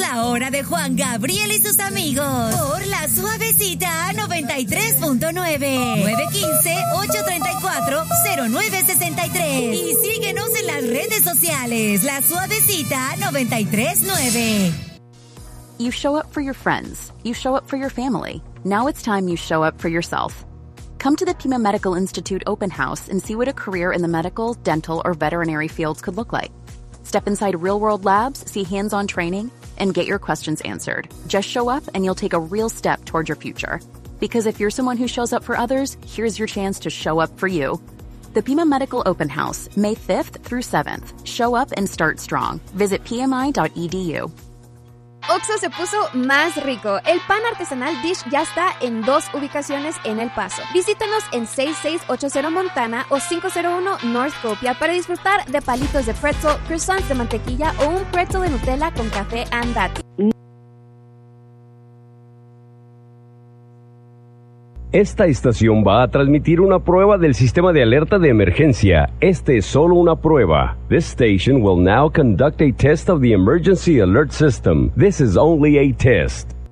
la hora de Juan Gabriel y sus amigos. Por la Suavecita 93.9. 915-834-0963. Y síguenos en las redes sociales. La Suavecita 93.9. You show up for your friends. You show up for your family. Now it's time you show up for yourself. Come to the Pima Medical Institute open house and see what a career in the medical, dental, or veterinary fields could look like. Step inside real-world labs, see hands-on training, and get your questions answered. Just show up and you'll take a real step toward your future. Because if you're someone who shows up for others, here's your chance to show up for you. The Pima Medical Open House, May 5th through 7th. Show up and start strong. Visit pmi.edu. Oxxo se puso más rico. El pan artesanal Dish ya está en 2 ubicaciones en El Paso. Visítanos en 6680 Montana o 501 North Copia para disfrutar de palitos de pretzel, croissants de mantequilla o un pretzel de Nutella con café andati. Esta estación va a transmitir una prueba del sistema de alerta de emergencia. Este es solo una prueba. This station will now conduct a test of the emergency alert system. This is only a test.